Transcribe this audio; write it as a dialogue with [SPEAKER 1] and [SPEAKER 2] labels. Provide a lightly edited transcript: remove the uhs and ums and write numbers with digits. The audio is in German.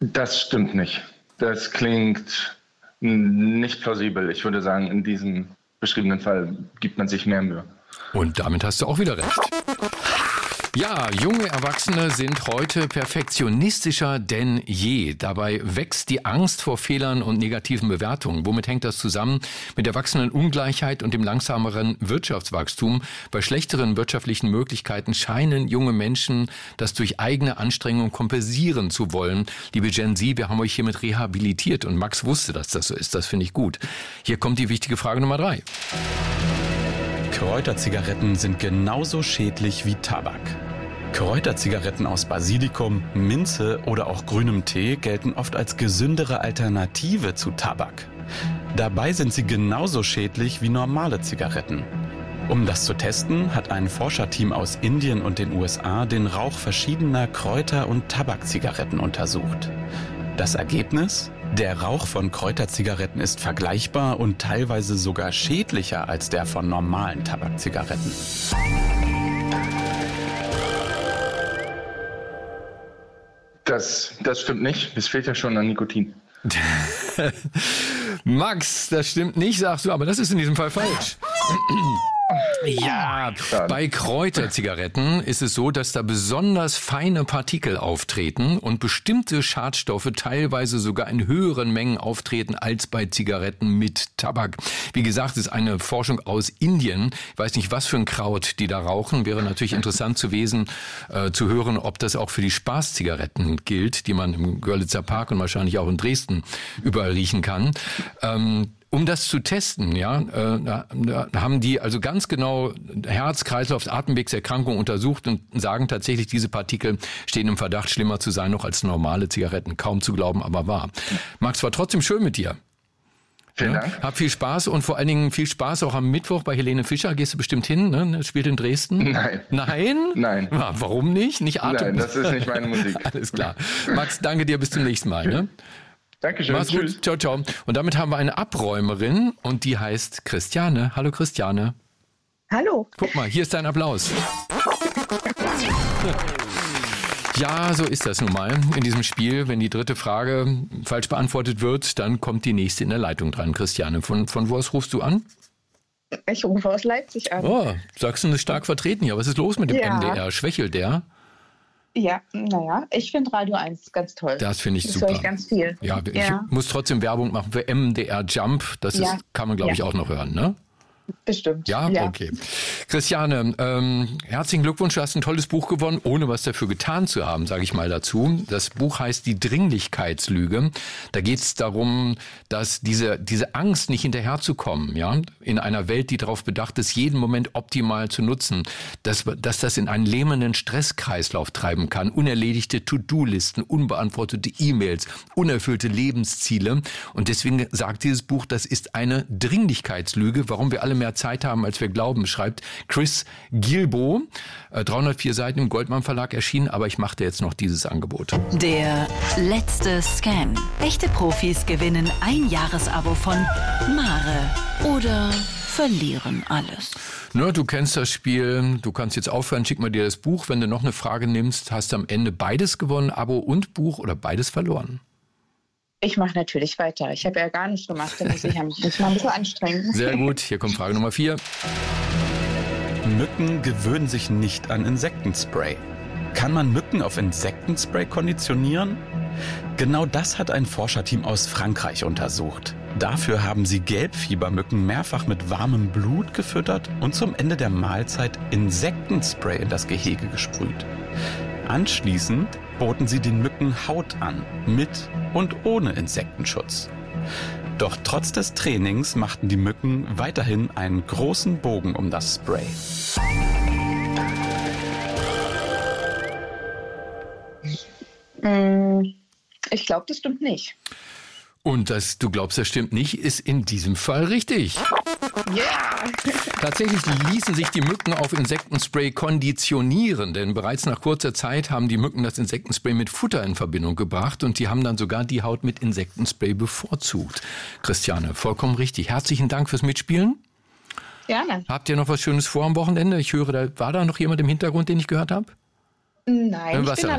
[SPEAKER 1] Das stimmt nicht. Das klingt nicht plausibel. Ich würde sagen, in diesem beschriebenen Fall gibt man sich mehr Mühe.
[SPEAKER 2] Und damit hast du auch wieder recht. Ja, junge Erwachsene sind heute perfektionistischer denn je. Dabei wächst die Angst vor Fehlern und negativen Bewertungen. Womit hängt das zusammen? Mit der wachsenden Ungleichheit und dem langsameren Wirtschaftswachstum. Bei schlechteren wirtschaftlichen Möglichkeiten scheinen junge Menschen das durch eigene Anstrengung kompensieren zu wollen. Liebe Gen Z, wir haben euch hiermit rehabilitiert und Max wusste, dass das so ist. Das finde ich gut. Hier kommt die wichtige Frage Nummer 3.
[SPEAKER 3] Kräuterzigaretten sind genauso schädlich wie Tabak. Kräuterzigaretten aus Basilikum, Minze oder auch grünem Tee gelten oft als gesündere Alternative zu Tabak. Dabei sind sie genauso schädlich wie normale Zigaretten. Um das zu testen, hat ein Forscherteam aus Indien und den USA den Rauch verschiedener Kräuter- und Tabakzigaretten untersucht. Das Ergebnis? Der Rauch von Kräuterzigaretten ist vergleichbar und teilweise sogar schädlicher als der von normalen Tabakzigaretten.
[SPEAKER 1] Das stimmt nicht. Es fehlt ja schon an Nikotin.
[SPEAKER 2] Max, das stimmt nicht, sagst du, aber das ist in diesem Fall falsch. Ja, bei Kräuterzigaretten ist es so, dass da besonders feine Partikel auftreten und bestimmte Schadstoffe teilweise sogar in höheren Mengen auftreten als bei Zigaretten mit Tabak. Wie gesagt, es ist eine Forschung aus Indien. Ich weiß nicht, was für ein Kraut die da rauchen. Wäre natürlich interessant zu hören, ob das auch für die Spaßzigaretten gilt, die man im Görlitzer Park und wahrscheinlich auch in Dresden überall riechen kann. Um das zu testen, da haben die also ganz genau Herz-, Kreislauf-, Atemwegserkrankungen untersucht und sagen tatsächlich, diese Partikel stehen im Verdacht, schlimmer zu sein noch als normale Zigaretten. Kaum zu glauben, aber wahr. Max, war trotzdem schön mit dir.
[SPEAKER 1] Vielen Dank.
[SPEAKER 2] Hab viel Spaß und vor allen Dingen viel Spaß auch am Mittwoch bei Helene Fischer. Gehst du bestimmt hin, ne? Spielt in Dresden?
[SPEAKER 1] Nein.
[SPEAKER 2] Nein?
[SPEAKER 1] Nein.
[SPEAKER 2] Warum nicht?
[SPEAKER 1] Nein, das ist nicht meine Musik.
[SPEAKER 2] Alles klar. Max, danke dir, bis zum nächsten Mal. Ne?
[SPEAKER 1] Dankeschön.
[SPEAKER 2] Mach's gut. Ciao, ciao. Und damit haben wir eine Abräumerin und die heißt Christiane. Hallo Christiane.
[SPEAKER 4] Hallo.
[SPEAKER 2] Guck mal, hier ist dein Applaus. Ja, so ist das nun mal in diesem Spiel. Wenn die dritte Frage falsch beantwortet wird, dann kommt die nächste in der Leitung dran. Christiane, von wo aus rufst du an?
[SPEAKER 4] Ich rufe aus Leipzig an.
[SPEAKER 2] Oh, Sachsen ist stark vertreten hier. Was ist los mit dem MDR? Schwächelt der?
[SPEAKER 4] Ja, ich finde Radio 1 ganz toll.
[SPEAKER 2] Das finde ich super.
[SPEAKER 4] Das höre ich ganz viel.
[SPEAKER 2] Ja, ich muss trotzdem Werbung machen für MDR Jump. Das kann man, glaube ich, auch noch hören, ne?
[SPEAKER 4] Bestimmt.
[SPEAKER 2] Ja, okay. Christiane, herzlichen Glückwunsch, du hast ein tolles Buch gewonnen, ohne was dafür getan zu haben, sage ich mal dazu. Das Buch heißt Die Dringlichkeitslüge. Da geht es darum, dass diese Angst, nicht hinterherzukommen, in einer Welt, die darauf bedacht ist, jeden Moment optimal zu nutzen, dass das in einen lähmenden Stresskreislauf treiben kann. Unerledigte To-Do-Listen, unbeantwortete E-Mails, unerfüllte Lebensziele. Und deswegen sagt dieses Buch, das ist eine Dringlichkeitslüge, warum wir alle mehr Zeit haben, als wir glauben, schreibt Chris Guillebeau. 304 Seiten im Goldmann Verlag erschienen, aber ich machte jetzt noch dieses Angebot.
[SPEAKER 5] Der letzte Scam. Echte Profis gewinnen ein Jahresabo von Mare oder verlieren alles.
[SPEAKER 2] Du kennst das Spiel, du kannst jetzt aufhören, schick mal dir das Buch. Wenn du noch eine Frage nimmst, hast du am Ende beides gewonnen, Abo und Buch, oder beides verloren.
[SPEAKER 4] Ich mache natürlich weiter. Ich habe ja gar nichts gemacht, da muss ich mich mal ein bisschen anstrengen.
[SPEAKER 2] Sehr gut, hier kommt Frage Nummer 4.
[SPEAKER 3] Mücken gewöhnen sich nicht an Insektenspray. Kann man Mücken auf Insektenspray konditionieren? Genau das hat ein Forscherteam aus Frankreich untersucht. Dafür haben sie Gelbfiebermücken mehrfach mit warmem Blut gefüttert und zum Ende der Mahlzeit Insektenspray in das Gehege gesprüht. Anschließend boten sie den Mücken Haut an, mit und ohne Insektenschutz. Doch trotz des Trainings machten die Mücken weiterhin einen großen Bogen um das Spray.
[SPEAKER 4] Ich glaube, das stimmt nicht.
[SPEAKER 2] Und dass du glaubst, das stimmt nicht, ist in diesem Fall richtig.
[SPEAKER 4] Yeah.
[SPEAKER 2] Tatsächlich ließen sich die Mücken auf Insektenspray konditionieren, denn bereits nach kurzer Zeit haben die Mücken das Insektenspray mit Futter in Verbindung gebracht und die haben dann sogar die Haut mit Insektenspray bevorzugt. Christiane, vollkommen richtig. Herzlichen Dank fürs Mitspielen.
[SPEAKER 4] Gerne.
[SPEAKER 2] Habt ihr noch was Schönes vor am Wochenende? Ich höre, war da noch jemand im Hintergrund, den ich gehört habe?
[SPEAKER 4] Nein, ich bin